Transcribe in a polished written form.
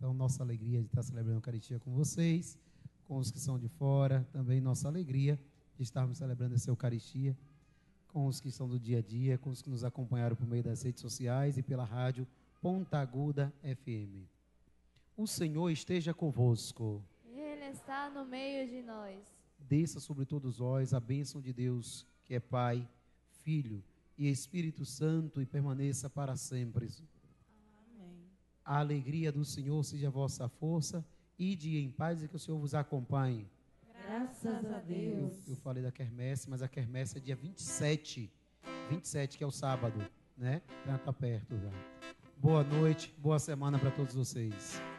Então, nossa alegria de estar celebrando a Eucaristia com vocês, com os que são de fora, também nossa alegria de estarmos celebrando essa Eucaristia com os que estão do dia a dia, com os que nos acompanharam por meio das redes sociais e pela rádio Ponta Aguda FM. O Senhor esteja convosco. Ele está no meio de nós. Desça sobre todos nós a bênção de Deus, que é Pai, Filho e Espírito Santo, e permaneça para sempre. Amém. A alegria do Senhor seja a vossa força. Ide em paz e que o Senhor vos acompanhe. Graças a Deus. Eu falei da quermesse, mas a quermesse é dia 27, que é o sábado, né? Já está perto já. Boa noite, boa semana para todos vocês.